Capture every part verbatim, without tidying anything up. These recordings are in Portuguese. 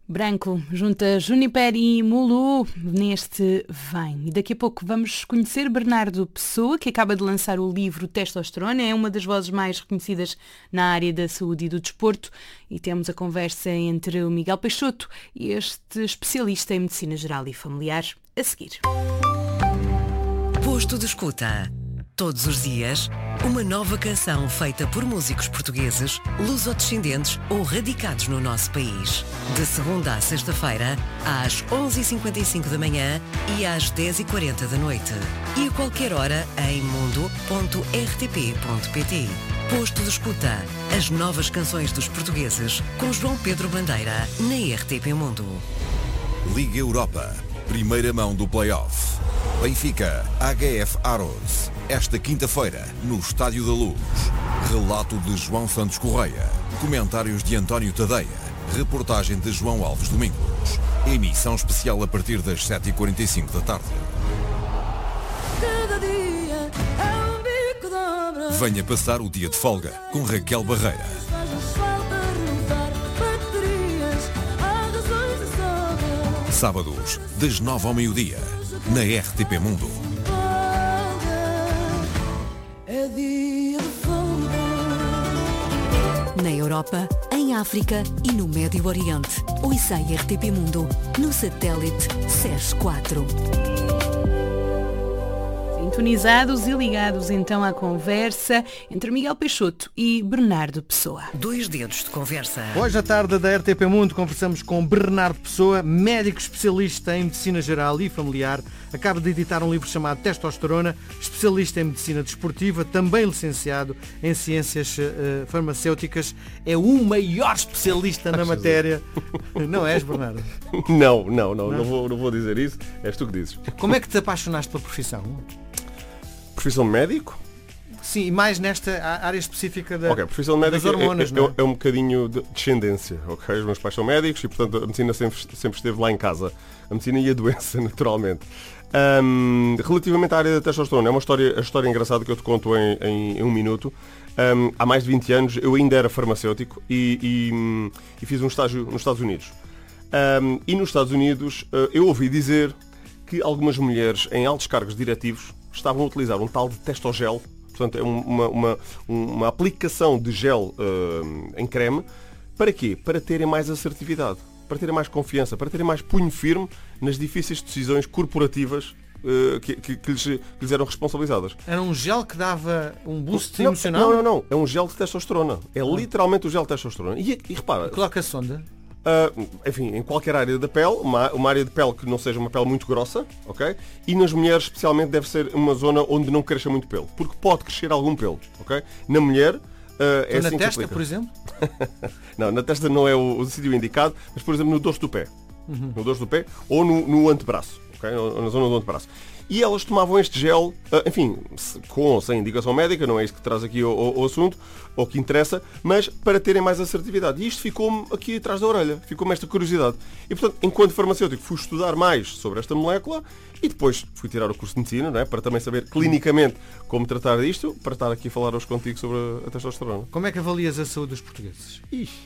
Branco junta Juniper e Mulu neste Vem. E daqui a pouco vamos conhecer Bernardo Pessoa, que acaba de lançar o livro Testosterona. É uma das vozes mais reconhecidas na área da saúde e do desporto. E temos a conversa entre o Miguel Peixoto e este especialista em medicina geral e familiar a seguir. Posto de escuta. Todos os dias, uma nova canção feita por músicos portugueses, lusodescendentes ou radicados no nosso país. De segunda a sexta-feira, às onze e cinquenta e cinco da manhã e às dez e quarenta da noite. E a qualquer hora em mundo ponto r t p ponto p t. Posto de escuta. As novas canções dos portugueses com João Pedro Bandeira na R T P Mundo. Liga Europa. Primeira mão do play-off. Benfica, H F Aros. Esta quinta-feira, no Estádio da Luz. Relato de João Santos Correia. Comentários de António Tadeia. Reportagem de João Alves Domingos. Emissão especial a partir das sete e quarenta e cinco da tarde. Cada dia é um bico de obra. Venha passar o dia de folga com Raquel Barreira. Faz-nos falta renovar baterias. Há razões de sobra. Sábados, das nove ao meio-dia, na R T P Mundo. É dia de folga. Na Europa, em África e no Médio Oriente. Ouça a R T P Mundo no satélite S E S quatro. Sintonizados e ligados então à conversa entre Miguel Peixoto e Bernardo Pessoa. Dois dedos de conversa. Hoje à tarde da R T P Mundo conversamos com Bernardo Pessoa, médico especialista em medicina geral e familiar. Acaba de editar um livro chamado Testosterona, especialista em medicina desportiva, também licenciado em ciências uh, farmacêuticas. É o maior especialista na matéria. Não és, Bernardo? Não, não, não, não, não, vou, não vou dizer isso. És tu que dizes. Como é que te apaixonaste pela profissão? Profissão de médico? Sim, e mais nesta área específica da, okay, profissão de médico das hormonas, é, é, não é? é um bocadinho de descendência, ok? Os meus pais são médicos e, portanto, a medicina sempre, sempre esteve lá em casa. A medicina e a doença, naturalmente. Um, relativamente à área da testosterona, é uma história, a história engraçada que eu te conto em, em, em um minuto. Um, há mais de vinte anos eu ainda era farmacêutico e, e, e fiz um estágio nos Estados Unidos. Um, e nos Estados Unidos eu ouvi dizer que algumas mulheres em altos cargos diretivos estavam a utilizar um tal de testogel, portanto é uma, uma, uma aplicação de gel uh, em creme. Para quê? Para terem mais assertividade, para terem mais confiança, para terem mais punho firme nas difíceis decisões corporativas uh, que, que, que, lhes, que lhes eram responsabilizadas. Era um gel que dava um boost não, emocional? Não, não, não. É um gel de testosterona. É literalmente o gel de testosterona. E, e repara... Coloca a sonda. Uh, enfim, em qualquer área da pele, uma, uma área de pele que não seja uma pele muito grossa, ok? E nas mulheres especialmente deve ser uma zona onde não cresça muito pelo, porque pode crescer algum pelo, ok? Na mulher... Uh, é na assim testa, por exemplo? Não, na testa não é o, o sítio indicado, mas por exemplo no dorso do pé. Uhum. No dorso do pé ou no, no antebraço, ok? Na zona do antebraço. E elas tomavam este gel, enfim, com ou sem indicação médica, não é isso que traz aqui o, o, o assunto, ou que interessa, mas para terem mais assertividade. E isto ficou-me aqui atrás da orelha, ficou-me esta curiosidade. E portanto, enquanto farmacêutico, fui estudar mais sobre esta molécula e depois fui tirar o curso de medicina, não é? Para também saber clinicamente como tratar disto, para estar aqui a falar hoje contigo sobre a testosterona. Como é que avalias a saúde dos portugueses? Ixi.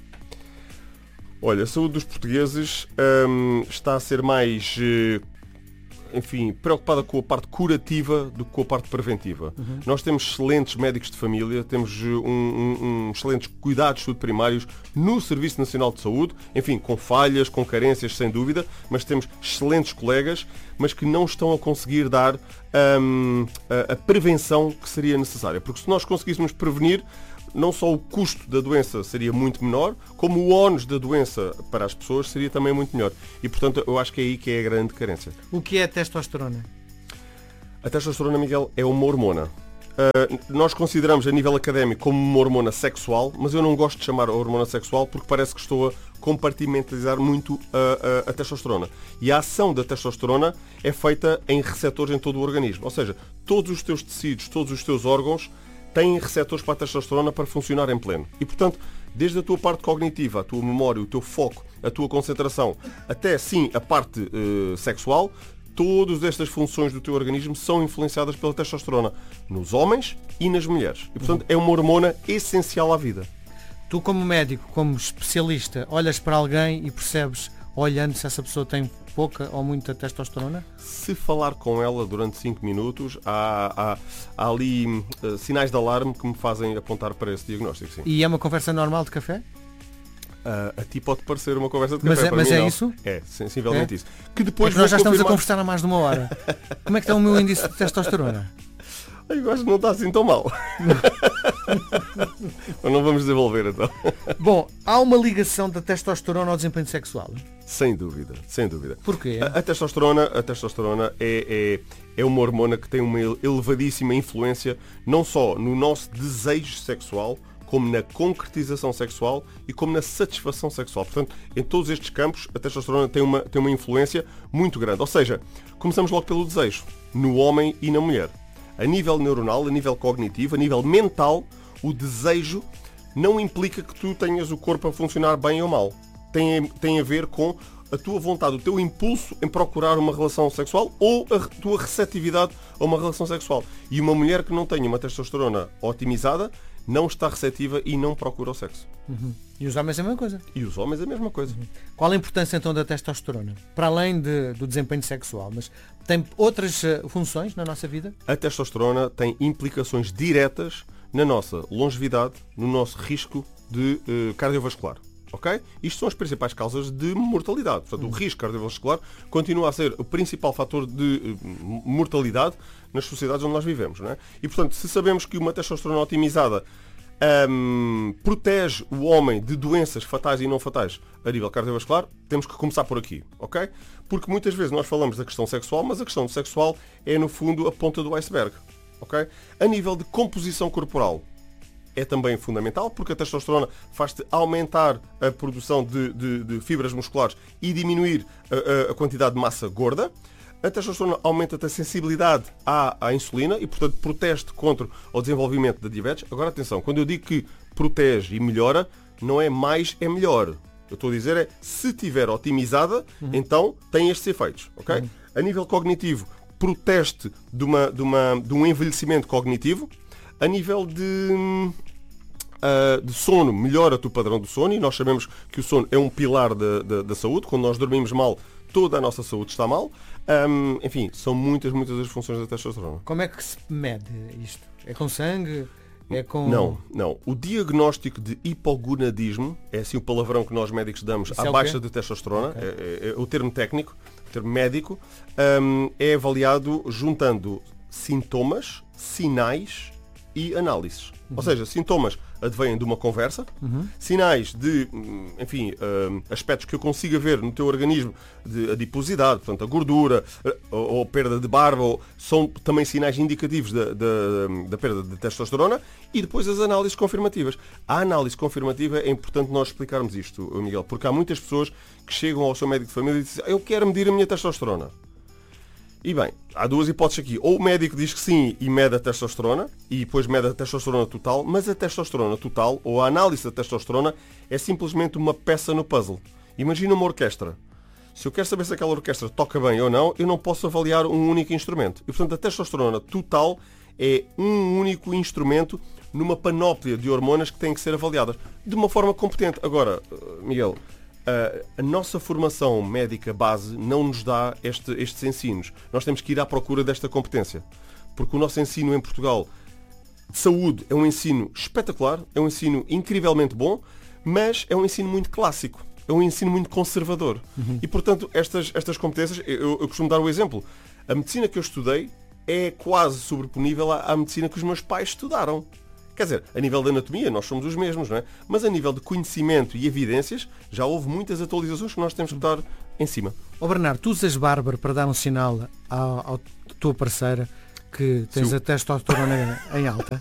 Olha, a saúde dos portugueses hum, está a ser mais... enfim, preocupada com a parte curativa do que com a parte preventiva. Uhum. Nós temos excelentes médicos de família, temos um, um, um, excelentes cuidados de saúde primários no Serviço Nacional de Saúde, enfim, com falhas, com carências, sem dúvida, mas temos excelentes colegas, mas que não estão a conseguir dar um, a, a prevenção que seria necessária. Porque se nós conseguíssemos prevenir, não só o custo da doença seria muito menor, como o ónus da doença para as pessoas seria também muito melhor. E, portanto, eu acho que é aí que é a grande carência. O que é a testosterona? A testosterona, Miguel, é uma hormona. Uh, nós consideramos a nível académico como uma hormona sexual, mas eu não gosto de chamar a hormona sexual porque parece que estou a compartimentalizar muito a, a, a testosterona. E a ação da testosterona é feita em receptores em todo o organismo. Ou seja, todos os teus tecidos, todos os teus órgãos têm receptores para a testosterona para funcionar em pleno. E, portanto, desde a tua parte cognitiva, a tua memória, o teu foco, a tua concentração, até, sim, a parte uh, sexual, todas estas funções do teu organismo são influenciadas pela testosterona, nos homens e nas mulheres. E, portanto, é uma hormona essencial à vida. Tu como médico, como especialista, olhas para alguém e percebes, olhando, se essa pessoa tem pouca ou muita testosterona? Se falar com ela durante cinco minutos, há, há, há ali uh, sinais de alarme que me fazem apontar para esse diagnóstico, sim. E é uma conversa normal de café? Uh, a ti pode parecer uma conversa de Mas café, é- para mas mim é não. isso? É, sensivelmente É? isso. Que É depois que nós já vou estamos a confirmar- conversar há mais de uma hora. Como é que está o meu índice de testosterona? Eu acho que não está assim tão mal. Mas não vamos desenvolver então. Bom, há uma ligação da testosterona ao desempenho sexual. Sem dúvida, sem dúvida. Porquê? A, a testosterona, a testosterona é, é, é uma hormona que tem uma elevadíssima influência não só no nosso desejo sexual, como na concretização sexual e como na satisfação sexual. Portanto, em todos estes campos, a testosterona tem uma, tem uma influência muito grande. Ou seja, começamos logo pelo desejo, no homem e na mulher. A nível neuronal, a nível cognitivo, a nível mental, o desejo não implica que tu tenhas o corpo a funcionar bem ou mal. Tem, tem a ver com a tua vontade, o teu impulso em procurar uma relação sexual ou a tua receptividade a uma relação sexual. E uma mulher que não tenha uma testosterona otimizada não está receptiva e não procura o sexo. Uhum. E os homens é a mesma coisa. E os homens a mesma coisa. Qual a importância então da testosterona? Para além de- do desempenho sexual, mas tem outras eh, funções na nossa vida? A testosterona tem implicações diretas na nossa longevidade, no nosso risco de eh, cardiovascular. Ok? Isto são as principais causas de mortalidade. Portanto, o risco cardiovascular continua a ser o principal fator de eh, mortalidade nas sociedades onde nós vivemos. Não é? E, portanto, se sabemos que uma testosterona otimizada ahm, protege o homem de doenças fatais e não fatais a nível cardiovascular, temos que começar por aqui. Ok? Porque muitas vezes nós falamos da questão sexual, mas a questão sexual é, no fundo, a ponta do iceberg. Ok? A nível de composição corporal, é também fundamental, porque a testosterona faz-te aumentar a produção de, de- de fibras musculares e diminuir a, a- a quantidade de massa gorda. A testosterona aumenta-te a sensibilidade à, à insulina e, portanto, protege-te contra o desenvolvimento da diabetes. Agora, atenção, quando eu digo que protege e melhora, não é mais, é melhor. Eu estou a dizer é, se estiver otimizada, então tem estes efeitos. Ok? A nível cognitivo, protege-te de, uma, de, uma, de um envelhecimento cognitivo. A nível de, uh, de sono, melhora o padrão do sono, e nós sabemos que o sono é um pilar da, da, da saúde. Quando nós dormimos mal, toda a nossa saúde está mal. Um, enfim, são muitas, muitas as funções da testosterona. Como é que se mede isto? É com sangue? É com... Não, não. O diagnóstico de hipogonadismo, é assim o palavrão que nós médicos damos Isso à é o baixa quê? de testosterona, Ok. é, é- é o termo técnico, o termo médico, um, é avaliado juntando sintomas, sinais e análises. Ou seja, sintomas advêm de uma conversa, sinais de, hum, enfim, hum, aspectos que eu consiga ver no teu organismo, de adiposidade, portanto, a gordura, eh, ou, ou perda de barba, ou- são também sinais indicativos da, da- da perda de testosterona, e depois as análises confirmativas. A análise confirmativa é importante nós explicarmos isto, Miguel, porque há muitas pessoas que chegam ao seu médico de família e dizem: eu quero medir a minha testosterona. E bem, há duas hipóteses aqui. Ou o médico diz que sim e mede a testosterona, e depois mede a testosterona total, mas a testosterona total, ou a análise da testosterona, é simplesmente uma peça no puzzle. Imagina uma orquestra. Se eu quero saber se aquela orquestra toca bem ou não, eu não posso avaliar um único instrumento. E, portanto, a testosterona total é um único instrumento numa panóplia de hormonas que têm que ser avaliadas de uma forma competente. Agora, Miguel, a, a nossa formação médica base não nos dá este, estes ensinos. Nós temos que ir à procura desta competência. Porque o nosso ensino em Portugal de saúde é um ensino espetacular, é um ensino incrivelmente bom, mas é um ensino muito clássico. É um ensino muito conservador. Uhum. E, portanto, estas, estas competências, eu, eu costumo dar o exemplo. A medicina que eu estudei é quase sobreponível à, à medicina que os meus pais estudaram. Quer dizer, a nível de anatomia nós somos os mesmos, não é? Mas a nível de conhecimento e evidências já houve muitas atualizações que nós temos que estar em cima. Ó Bernardo, tu usas Bárbara para dar um sinal à, à tua parceira que tens Sim. a testosterona em alta?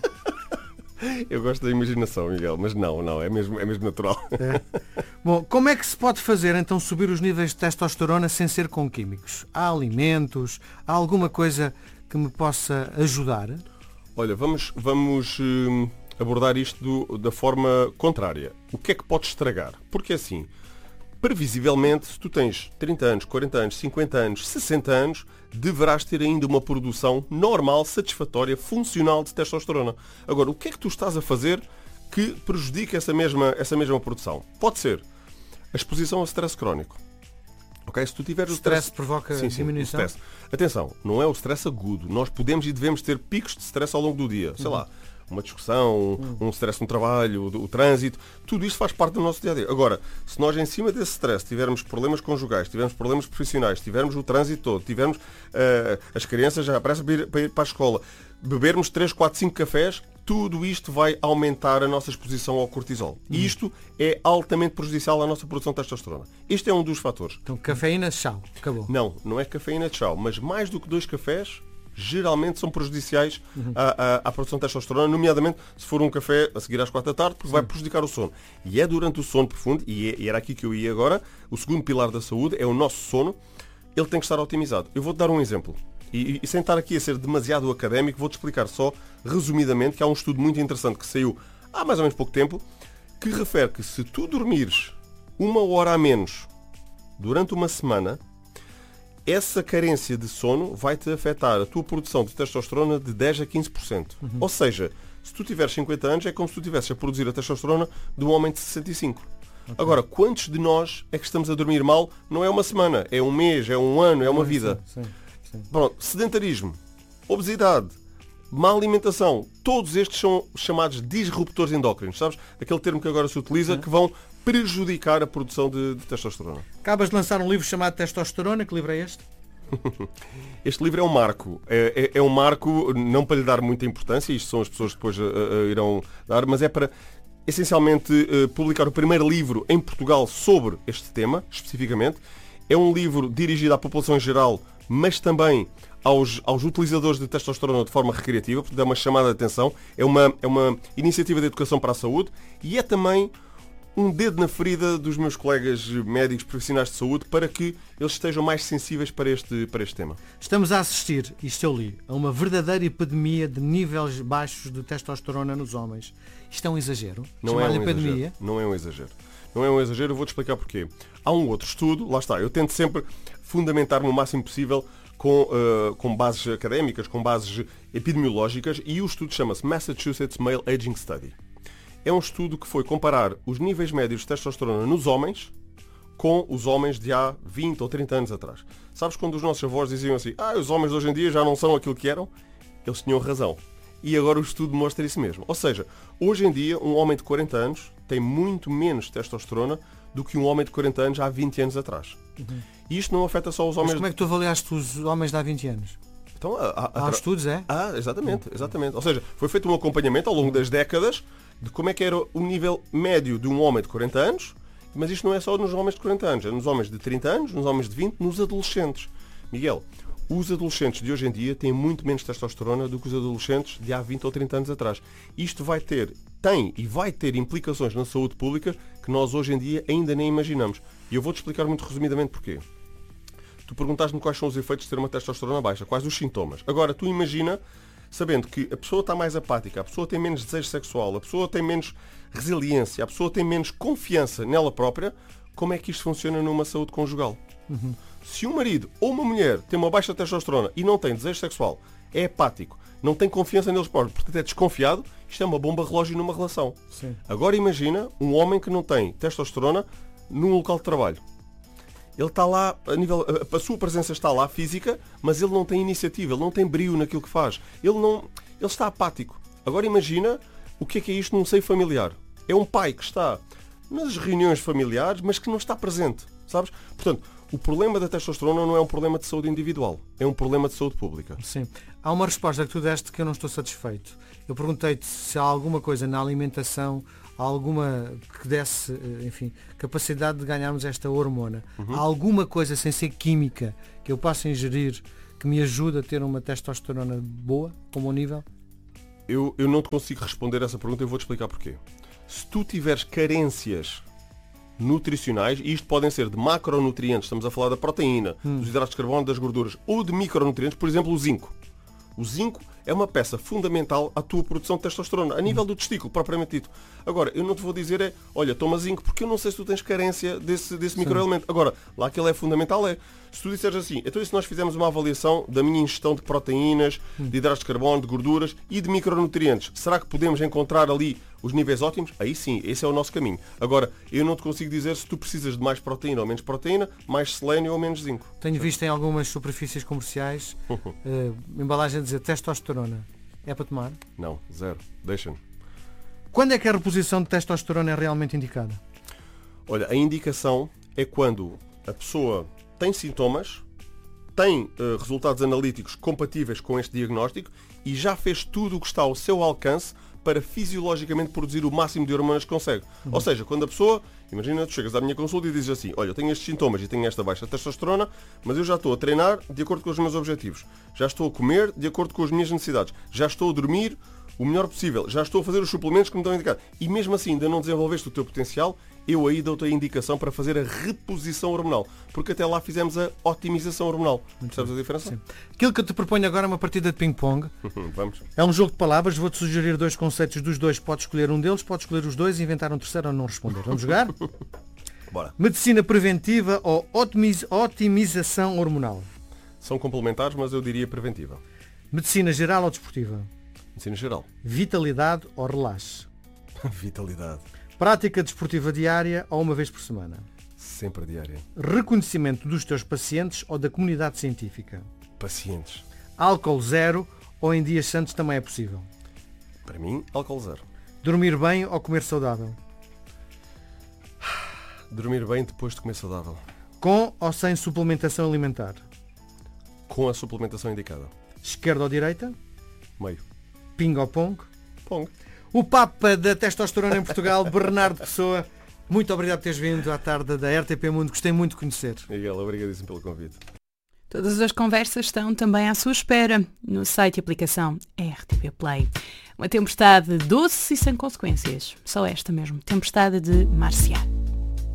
Eu gosto da imaginação, Miguel, mas não, não, é mesmo, é mesmo natural. É. Bom, como é que se pode fazer então subir os níveis de testosterona sem ser com químicos? Há alimentos? Há alguma coisa que me possa ajudar? Olha, vamos, vamos hum, abordar isto do- da forma contrária. O que é que pode estragar? Porque assim, previsivelmente, se tu tens trinta anos, quarenta anos, cinquenta anos, sessenta anos, deverás ter ainda uma produção normal, satisfatória, funcional de testosterona. Agora, o que é que tu estás a fazer que prejudica essa mesma, essa mesma produção. Pode ser a exposição ao stress crónico. Okay? Se tu tiveres o stress stress provoca sim, sim, diminuição? O stress. Atenção, não é o stress agudo. Nós podemos e devemos ter picos de stress ao longo do dia. Sei uhum. lá, uma discussão, uhum. um stress no trabalho, o, o trânsito, tudo isto faz parte do nosso dia a dia. Agora, se nós em cima desse stress tivermos problemas conjugais, tivermos problemas profissionais, tivermos o trânsito todo, tivermos uh, as crianças já pressa para ir, para ir para a escola, bebermos três, quatro, cinco cafés, tudo isto vai aumentar a nossa exposição ao cortisol. E isto é altamente prejudicial à nossa produção de testosterona. Este é um dos fatores. Então, cafeína, tchau. Acabou. Não, não é cafeína, tchau. Mas mais do que dois cafés, geralmente são prejudiciais uhum. à, à, à produção de testosterona, nomeadamente se for um café a seguir às quatro da tarde, porque Sim. vai prejudicar o sono. E é durante o sono profundo, e, é, e era aqui que eu ia agora, o segundo pilar da saúde é o nosso sono. Ele tem que estar otimizado. Eu vou-te dar um exemplo. E, e sem estar aqui a ser demasiado académico, vou-te explicar só, resumidamente, que há um estudo muito interessante que saiu há mais ou menos pouco tempo, que refere que se tu dormires uma hora a menos durante uma semana, essa carência de sono vai-te afetar a tua produção de testosterona de dez a quinze por cento. Uhum. Ou seja, se tu tiveres cinquenta anos, é como se tu estivesses a produzir a testosterona de um homem de sessenta e cinco. Okay. Agora, quantos de nós é que estamos a dormir mal? Não é uma semana, é um mês, é um ano, é uma vida. Sim, sim. Pronto, sedentarismo, obesidade, má alimentação, todos estes são chamados disruptores endócrinos, sabes? Aquele termo que agora se utiliza, que vão prejudicar a produção de, de testosterona. Acabas de lançar um livro chamado Testosterona, que livro é este? Este livro é um marco, é, é, é um marco, não para lhe dar muita importância, isto são as pessoas que depois uh, uh, irão dar, mas é para essencialmente uh, publicar o primeiro livro em Portugal sobre este tema, especificamente. É um livro dirigido à população em geral, mas também aos, aos utilizadores de testosterona de forma recreativa, porque dá uma chamada de atenção, é uma, é uma iniciativa de educação para a saúde e é também um dedo na ferida dos meus colegas médicos profissionais de saúde para que eles estejam mais sensíveis para este, para este tema. Estamos a assistir, isto eu li, a uma verdadeira epidemia de níveis baixos de testosterona nos homens. Isto é um exagero? Não é um exagero. Não é um exagero. Não é um exagero, eu vou-te explicar porquê. Há um outro estudo, lá está, eu tento sempre fundamentar-me o máximo possível com, uh, com bases académicas, com bases epidemiológicas, e o estudo chama-se Massachusetts Male Aging Study. É um estudo que foi comparar os níveis médios de testosterona nos homens com os homens de há vinte ou trinta anos atrás. Sabes quando os nossos avós diziam assim, ah, os homens de hoje em dia já não são aquilo que eram? Eles tinham razão. E agora o estudo mostra isso mesmo. Ou seja, hoje em dia um homem de quarenta anos tem muito menos testosterona do que um homem de quarenta anos há vinte anos atrás. Uhum. E isto não afeta só os homens... Mas como é que tu avaliaste os homens de há vinte anos? Então, há, há, há, há estudos, é? Ah, exatamente, exatamente. Ou seja, foi feito um acompanhamento ao longo das décadas de como é que era o nível médio de um homem de quarenta anos, mas isto não é só nos homens de quarenta anos, é nos homens de trinta anos, nos homens de vinte, nos adolescentes. Miguel, os adolescentes de hoje em dia têm muito menos testosterona do que os adolescentes de há vinte ou trinta anos atrás. Isto vai ter, tem e vai ter implicações na saúde pública que nós hoje em dia ainda nem imaginamos. E eu vou-te explicar muito resumidamente porquê. Tu perguntaste-me quais são os efeitos de ter uma testosterona baixa, quais os sintomas. Agora, tu imagina, sabendo que a pessoa está mais apática, a pessoa tem menos desejo sexual, a pessoa tem menos resiliência, a pessoa tem menos confiança nela própria, como é que isto funciona numa saúde conjugal? Uhum. Se um marido ou uma mulher tem uma baixa testosterona e não tem desejo sexual, é apático, não tem confiança neles próprios, portanto é desconfiado, isto é uma bomba relógio numa relação. Sim. Agora imagina um homem que não tem testosterona num local de trabalho. Ele está lá, a, nível, a, a sua presença está lá, física, mas ele não tem iniciativa, ele não tem brio naquilo que faz. Ele, não, ele está apático. Agora imagina o que é que é isto num seio familiar. É um pai que está nas reuniões familiares, mas que não está presente, sabes? Portanto, o problema da testosterona não é um problema de saúde individual, é um problema de saúde pública. Sim. Há uma resposta que tu deste que eu não estou satisfeito. Eu perguntei-te se há alguma coisa na alimentação, alguma que desse, enfim, capacidade de ganharmos esta hormona. Uhum. Há alguma coisa sem ser química que eu possa ingerir que me ajude a ter uma testosterona boa, com bom nível? Eu, eu não te consigo responder essa pergunta, eu vou-te explicar porquê. Se tu tiveres carências nutricionais, e isto podem ser de macronutrientes, estamos a falar da proteína, hum. dos hidratos de carbono, das gorduras, ou de micronutrientes, por exemplo, o zinco. O zinco é uma peça fundamental à tua produção de testosterona, a nível do testículo, propriamente dito. Agora, eu não te vou dizer é, olha, toma zinco, porque eu não sei se tu tens carência desse, desse microelemento. Agora, lá que ele é fundamental é, se tu disseres assim, então e se nós fizermos uma avaliação da minha ingestão de proteínas, de hidratos de carbono, de gorduras e de micronutrientes, será que podemos encontrar ali os níveis ótimos? Aí sim, esse é o nosso caminho. Agora, eu não te consigo dizer se tu precisas de mais proteína ou menos proteína, mais selênio ou menos zinco. Tenho visto em algumas superfícies comerciais uh, embalagem a dizer testosterona. É para tomar? Não, zero. Deixa-me. Quando é que a reposição de testosterona é realmente indicada? Olha, a indicação é quando a pessoa tem sintomas, tem uh, resultados analíticos compatíveis com este diagnóstico e já fez tudo o que está ao seu alcance para fisiologicamente produzir o máximo de hormonas que consegue. Uhum. Ou seja, quando a pessoa, imagina, tu chegas à minha consulta e dizes assim, olha, eu tenho estes sintomas e tenho esta baixa testosterona, mas eu já estou a treinar de acordo com os meus objetivos, já estou a comer de acordo com as minhas necessidades, já estou a dormir o melhor possível, já estou a fazer os suplementos que me estão a indicar e mesmo assim ainda não desenvolveste o teu potencial, eu aí dou-te a indicação para fazer a reposição hormonal, porque até lá fizemos a otimização hormonal. Percebes a diferença? Sim. Aquilo que eu te proponho agora é uma partida de ping-pong. Vamos. É um jogo de palavras, vou-te sugerir dois conceitos dos dois, podes escolher um deles, podes escolher os dois e inventar um terceiro ou não responder. Vamos jogar? Bora. Medicina preventiva ou otimiz- otimização hormonal? São complementares, mas eu diria preventiva. Medicina geral ou desportiva? Medicina geral. Vitalidade ou relaxe? Vitalidade. Prática desportiva diária ou uma vez por semana? Sempre diária. Reconhecimento dos teus pacientes ou da comunidade científica? Pacientes. Álcool zero ou em dias santos também é possível? Para mim, álcool zero. Dormir bem ou comer saudável? Dormir bem depois de comer saudável. Com ou sem suplementação alimentar? Com a suplementação indicada. Esquerda ou direita? Meio. Ping ou pong? Pong. O Papa da testosterona em Portugal, Bernardo Pessoa, muito obrigado por teres vindo à tarde da R T P Mundo, gostei muito de conhecer. Miguel, obrigadíssimo pelo convite. Todas as conversas estão também à sua espera no site e aplicação R T P Play. Uma tempestade doce e sem consequências. Só esta mesmo, tempestade de Marcial.